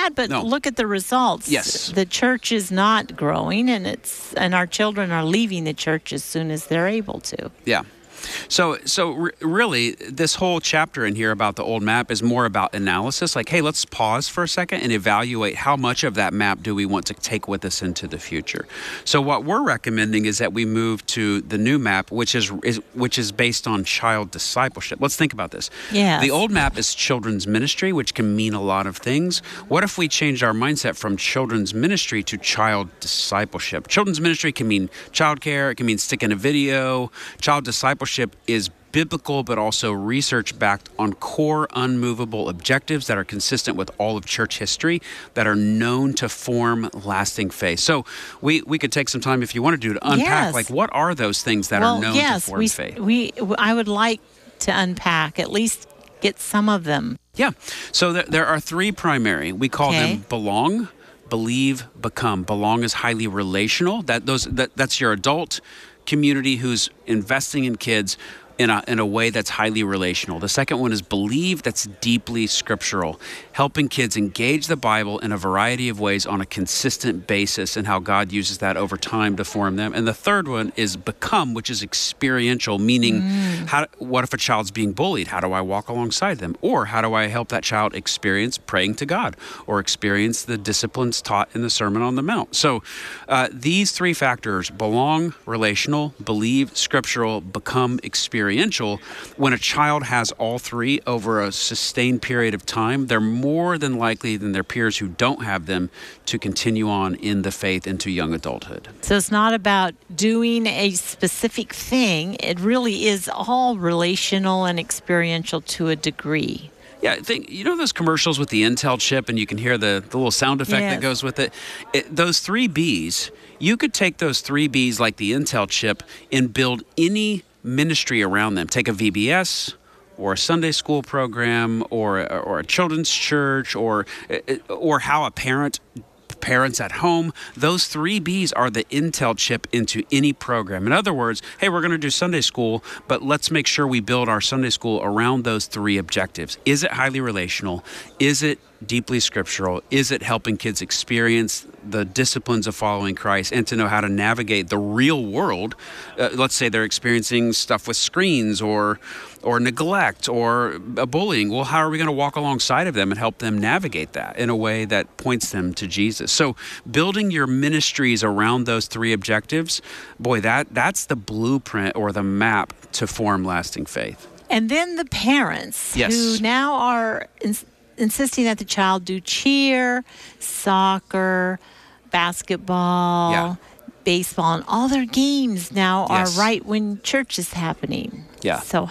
that, but look at the results. Yes. The church is not growing, and our children are leaving the church as soon as they're able to. Yeah. So really, this whole chapter in here about the old map is more about analysis. Like, hey, let's pause for a second and evaluate how much of that map do we want to take with us into the future. So what we're recommending is that we move to the new map, which is based on child discipleship. Let's think about this. Yes. The old map is children's ministry, which can mean a lot of things. What if we changed our mindset from children's ministry to child discipleship? Children's ministry can mean childcare. It can mean sticking a video. Child discipleship is biblical, but also research-backed on core, unmovable objectives that are consistent with all of church history that are known to form lasting faith. So we could take some time, if you want to unpack, like, what are those things that are known to form faith? I would like to unpack, at least get some of them. Yeah. So there are three primary. We call them belong, believe, become. Belong is highly relational. That's your adult community who's investing in kids in a way that's highly relational. The second one is believe, that's deeply scriptural, helping kids engage the Bible in a variety of ways on a consistent basis and how God uses that over time to form them. And the third one is become, which is experiential, meaning what if a child's being bullied? How do I walk alongside them? Or how do I help that child experience praying to God or experience the disciplines taught in the Sermon on the Mount? So these three factors, belong, relational, believe, scriptural, become, experiential. When a child has all three over a sustained period of time, they're more than likely than their peers who don't have them to continue on in the faith into young adulthood. So it's not about doing a specific thing. It really is all relational and experiential to a degree. Yeah, those commercials with the Intel chip and you can hear the little sound effect that goes with it? Those three Bs, you could take those three Bs like the Intel chip and build any ministry around them. Take a VBS or a Sunday school program or a children's church or how a parents at home. Those three Bs are the Intel chip into any program. In other words, hey, we're going to do Sunday school, but let's make sure we build our Sunday school around those three objectives. Is it highly relational? Is it deeply scriptural? Is it helping kids experience the disciplines of following Christ and to know how to navigate the real world? Let's say they're experiencing stuff with screens or neglect or bullying. Well, how are we going to walk alongside of them and help them navigate that in a way that points them to Jesus? So building your ministries around those three objectives, boy, that's the blueprint or the map to form lasting faith. And then the parents who now are insisting that the child do cheer, soccer, basketball, baseball, and all their games now are right when church is happening. Yeah. So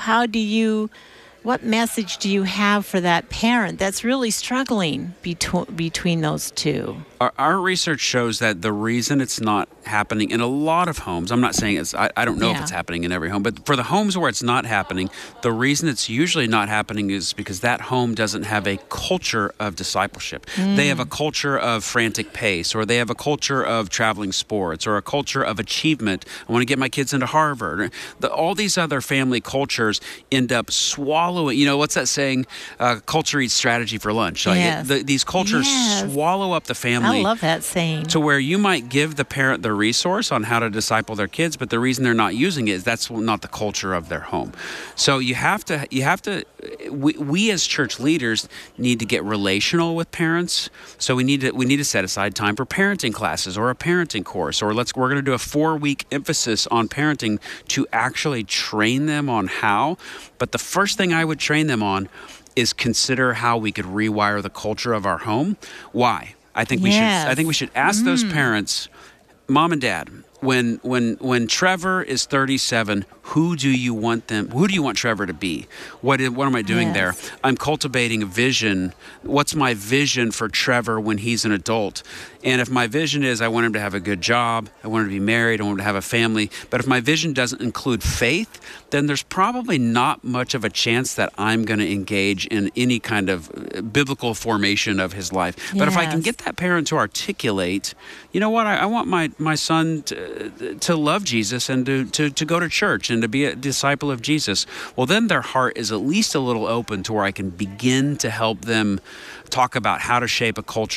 what message do you have for that parent that's really struggling between those two? Our research shows that the reason it's not happening in a lot of homes, I'm not saying I don't know if it's happening in every home, but for the homes where it's not happening, the reason it's usually not happening is because that home doesn't have a culture of discipleship. They have a culture of frantic pace, or they have a culture of traveling sports, or a culture of achievement. I want to get my kids into Harvard. All these other family cultures end up swallowing, what's that saying? Culture eats strategy for lunch. These cultures swallow up the family. I love that saying. To where you might give the parent the resource on how to disciple their kids, but the reason they're not using it is that's not the culture of their home. So we as church leaders need to get relational with parents. So we need to set aside time for parenting classes or a parenting course, or we're going to do a 4-week emphasis on parenting to actually train them on how. But the first thing I would train them on is consider how we could rewire the culture of our home. Why? I think we should ask those parents, Mom and Dad, when Trevor is 37, who do you want Trevor to be? What am I doing there? I'm cultivating a vision. What's my vision for Trevor when he's an adult? And if my vision is I want him to have a good job, I want him to be married, I want him to have a family, but if my vision doesn't include faith, then there's probably not much of a chance that I'm going to engage in any kind of biblical formation of his life. But if I can get that parent to articulate, you know what, I want my son to love Jesus and to go to church and to be a disciple of Jesus, well, then their heart is at least a little open to where I can begin to help them talk about how to shape a culture